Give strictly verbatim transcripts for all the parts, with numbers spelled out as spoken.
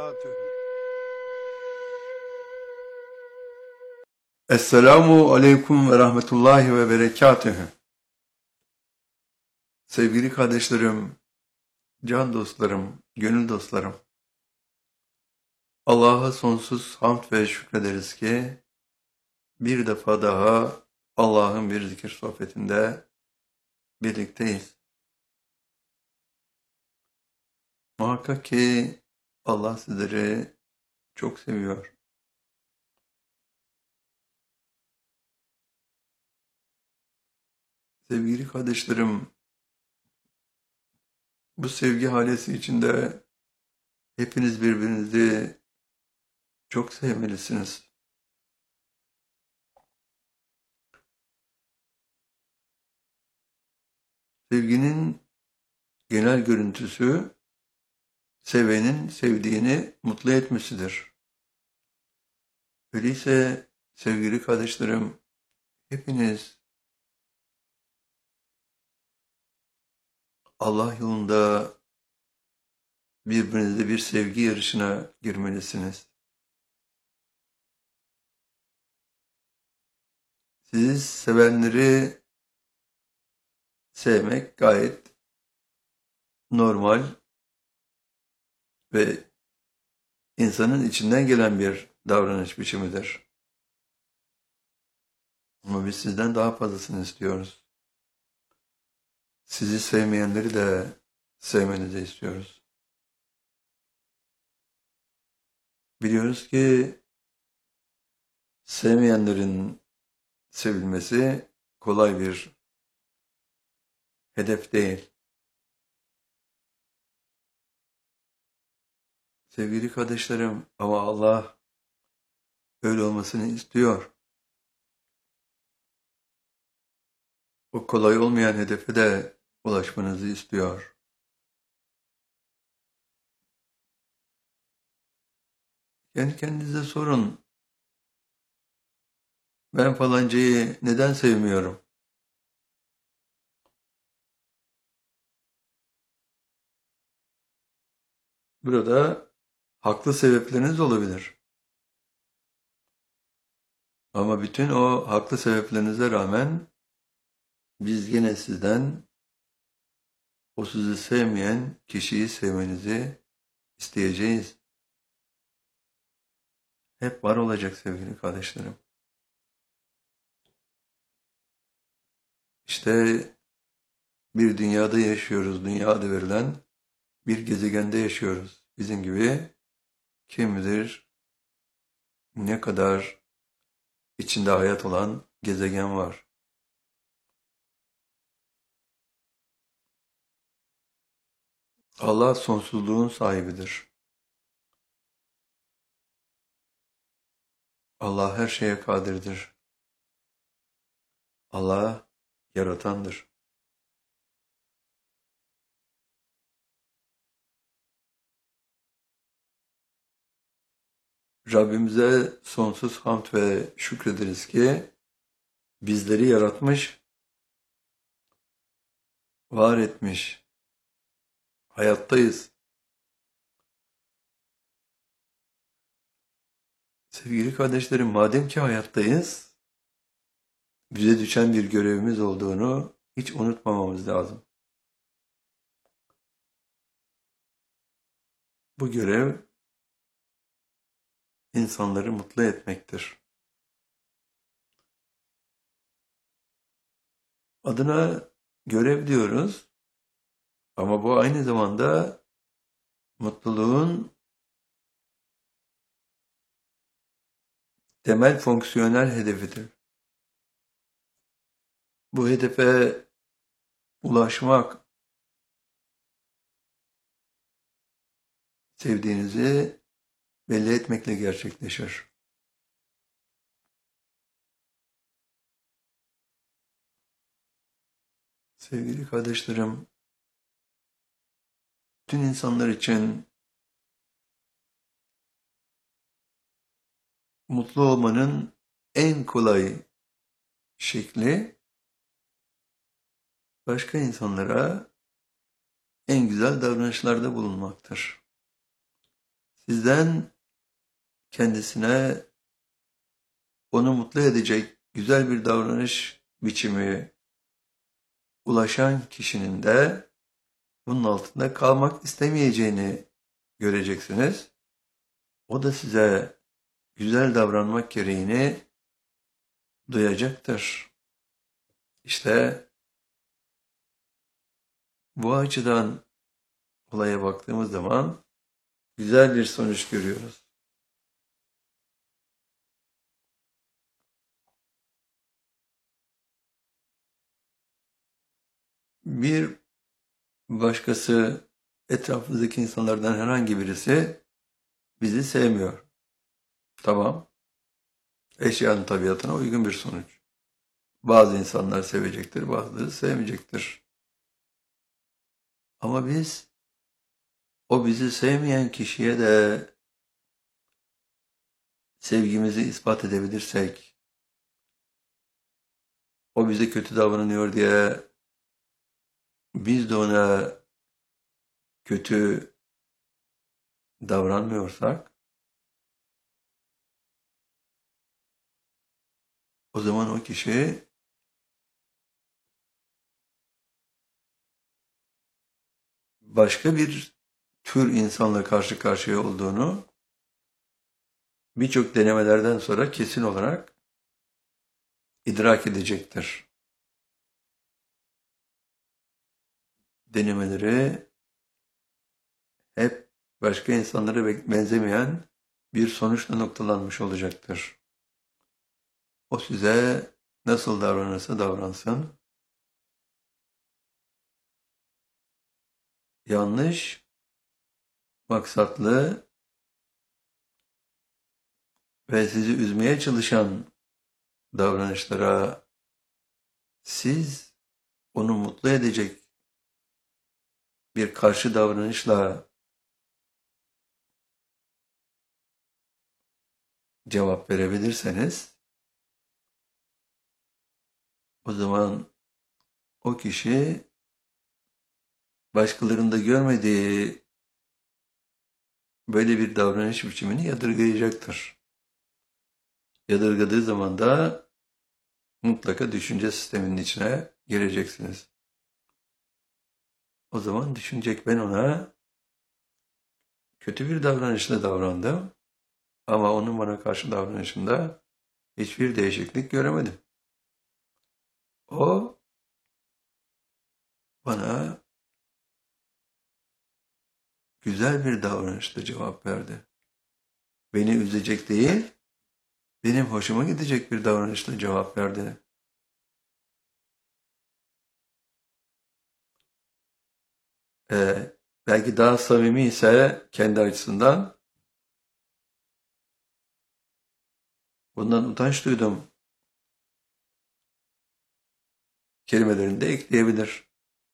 وبركاته. Esselamu aleyküm ve rahmetullahi ve berekatühü. Sevgili kardeşlerim, can dostlarım, gönül dostlarım. Allah'a sonsuz hamd ve şükrederiz ki bir defa daha Allah'ın bir zikir sohbetinde birlikteyiz. Muhakkak ki Allah sizleri çok seviyor. Sevgili kardeşlerim, bu sevgi halesi içinde hepiniz birbirinizi çok sevmelisiniz. Sevginin genel görüntüsü, sevenin sevdiğini mutlu etmesidir. Öyleyse sevgili kardeşlerim, hepiniz Allah yolunda birbirinize bir sevgi yarışına girmelisiniz. Sizi sevenleri sevmek gayet normal ve insanın içinden gelen bir davranış biçimidir. Ama biz sizden daha fazlasını istiyoruz. Sizi sevmeyenleri de sevmenizi istiyoruz. Biliyoruz ki sevmeyenlerin sevilmesi kolay bir hedef değil. Sevgili kardeşlerim, ama Allah öyle olmasını istiyor. O kolay olmayan hedefe de ulaşmanızı istiyor. Kendi kendinize sorun. Ben falancayı neden sevmiyorum? Burada haklı sebepleriniz olabilir. Ama bütün o haklı sebeplerinize rağmen biz yine sizden o sizi sevmeyen kişiyi sevmenizi isteyeceğiz. Hep var olacak sevgili kardeşlerim. İşte bir dünyada yaşıyoruz, dünya adı verilen bir gezegende yaşıyoruz. Bizim gibi kim bilir ne kadar içinde hayat olan gezegen var. Allah sonsuzluğun sahibidir. Allah her şeye kadirdir. Allah yaratandır. Rabbimize sonsuz hamd ve şükrederiz ki bizleri yaratmış, var etmiş, hayattayız. Sevgili kardeşlerim, madem ki hayattayız, bize düşen bir görevimiz olduğunu hiç unutmamamız lazım. Bu görev insanları mutlu etmektir. Adına görev diyoruz ama bu aynı zamanda mutluluğun temel fonksiyonel hedefidir. Bu hedefe ulaşmak, sevdiğinizi belli etmekle gerçekleşir. Sevgili kardeşlerim, bütün insanlar için mutlu olmanın en kolay şekli başka insanlara en güzel davranışlarda bulunmaktır. Sizden kendisine onu mutlu edecek güzel bir davranış biçimi ulaşan kişinin de bunun altında kalmak istemeyeceğini göreceksiniz. O da size güzel davranmak gereğini duyacaktır. İşte bu açıdan olaya baktığımız zaman güzel bir sonuç görüyoruz. Bir başkası, etrafımızdaki insanlardan herhangi birisi bizi sevmiyor. Tamam. Eşyanın tabiatına uygun bir sonuç. Bazı insanlar sevecektir, bazıları sevmeyecektir. Ama biz o bizi sevmeyen kişiye de sevgimizi ispat edebilirsek, o bize kötü davranıyor diye biz de ona kötü davranmıyorsak, o zaman o kişi başka bir tür insanla karşı karşıya olduğunu birçok denemelerden sonra kesin olarak idrak edecektir. Denemeleri hep başka insanlara benzemeyen bir sonuçla noktalanmış olacaktır. O size nasıl davranırsa davransın, yanlış, maksatlı ve sizi üzmeye çalışan davranışlara siz onu mutlu edecek bir karşı davranışla cevap verebilirseniz, o zaman o kişi başkalarında görmediği böyle bir davranış biçimini yadırgayacaktır. Yadırgadığı zaman da mutlaka düşünce sisteminin içine gireceksiniz. O zaman düşünecek, ben ona kötü bir davranışla davrandım ama onun bana karşı davranışında hiçbir değişiklik göremedim. O bana güzel bir davranışla cevap verdi. Beni üzecek değil, benim hoşuma gidecek bir davranışla cevap verdi. Ee, belki daha samimi ise kendi açısından bundan utanç duydum kelimelerini de ekleyebilir.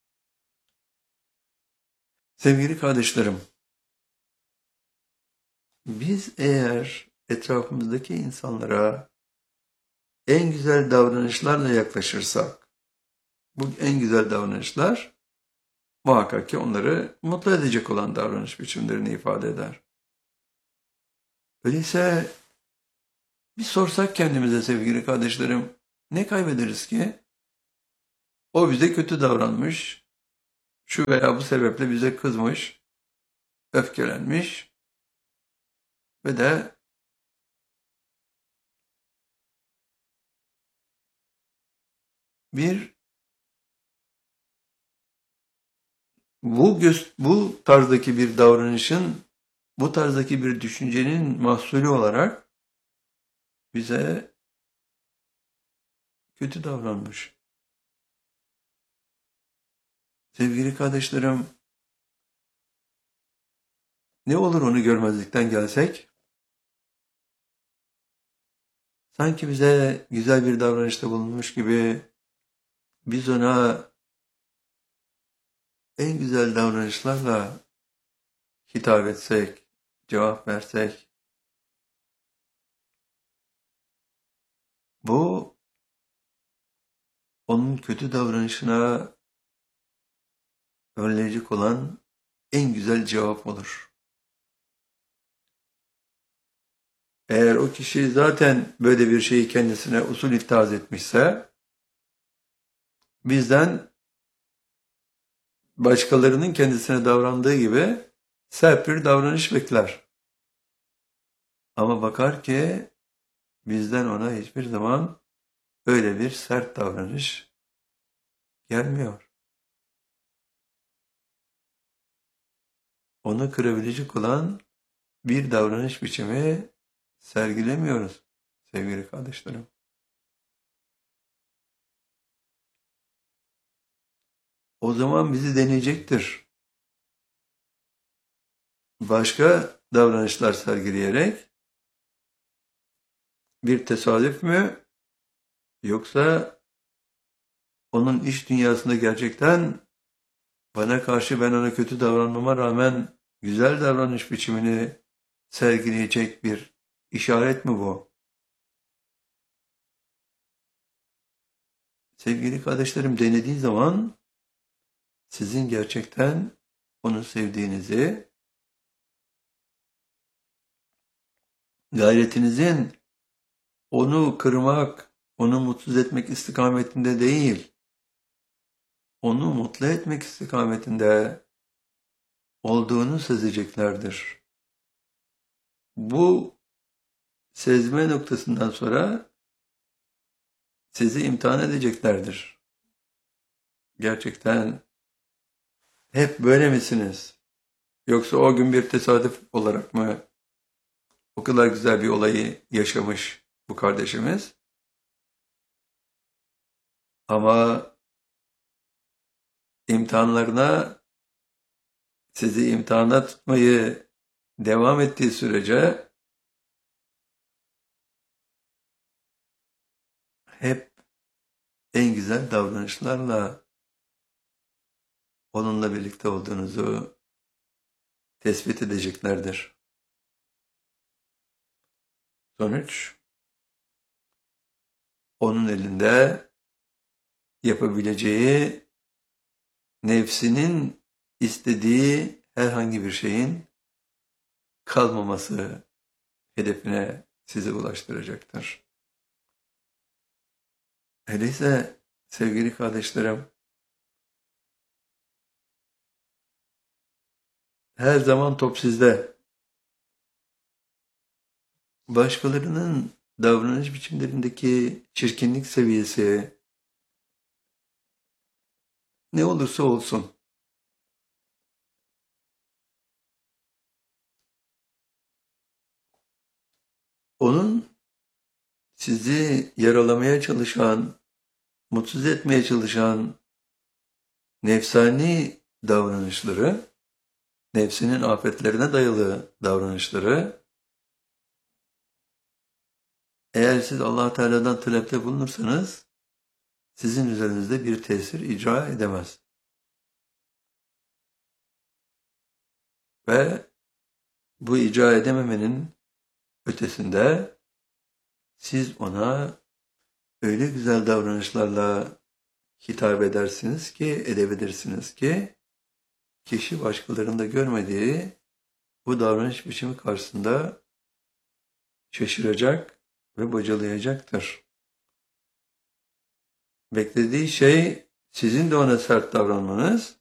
Sevgili kardeşlerim, biz eğer etrafımızdaki insanlara en güzel davranışlarla yaklaşırsak, bu en güzel davranışlar muhakkak ki onları mutlu edecek olan davranış biçimlerini ifade eder. Öyleyse bir sorsak kendimize sevgili kardeşlerim, ne kaybederiz ki? O bize kötü davranmış, şu veya bu sebeple bize kızmış, öfkelenmiş ve de bir bu göz, bu tarzdaki bir davranışın, bu tarzdaki bir düşüncenin mahsulü olarak bize kötü davranmış. Sevgili kardeşlerim, ne olur onu görmezlikten gelsek? Sanki bize güzel bir davranışta bulunmuş gibi biz ona en güzel davranışlarla hitap etsek, cevap versek, bu onun kötü davranışına önleyecek olan en güzel cevap olur. Eğer o kişi zaten böyle bir şeyi kendisine usul ittihaz etmişse, bizden başkalarının kendisine davrandığı gibi sert bir davranış bekler. Ama bakar ki bizden ona hiçbir zaman öyle bir sert davranış gelmiyor. Onu kırabilecek olan bir davranış biçimi sergilemiyoruz sevgili kardeşlerim. O zaman bizi deneyecektir. Başka davranışlar sergileyerek bir tesadüf mü, yoksa onun iş dünyasında gerçekten bana karşı ben ona kötü davranmama rağmen güzel davranış biçimini sergileyecek bir işaret mi bu? Sevgili kardeşlerim, denediği zaman sizin gerçekten onu sevdiğinizi, gayretinizin onu kırmak, onu mutsuz etmek istikametinde değil, onu mutlu etmek istikametinde olduğunu sezeceklerdir. Bu sezme noktasından sonra sizi imtihan edeceklerdir. Gerçekten hep böyle misiniz? Yoksa o gün bir tesadüf olarak mı o kadar güzel bir olayı yaşamış bu kardeşimiz? Ama imtihanlarına, sizi imtihana tutmayı devam ettiği sürece hep en güzel davranışlarla onunla birlikte olduğunuzu tespit edeceklerdir. Sonuç, onun elinde yapabileceği, nefsinin istediği herhangi bir şeyin kalmaması hedefine sizi ulaştıracaktır. Öyleyse sevgili kardeşlerim, her zaman top sizde. Başkalarının davranış biçimlerindeki çirkinlik seviyesi ne olursa olsun, onun sizi yaralamaya çalışan, mutsuz etmeye çalışan nefsani davranışları, nefsinin afetlerine dayalı davranışları, eğer siz Allah Teala'dan talepte bulunursanız, sizin üzerinizde bir tesir icra edemez. Ve bu icra edememenin ötesinde siz ona öyle güzel davranışlarla hitap edersiniz ki, edebilirsiniz ki, kişi başkalarında görmediği bu davranış biçimi karşısında şaşıracak ve bocalayacaktır. Beklediği şey sizin de ona sert davranmanız,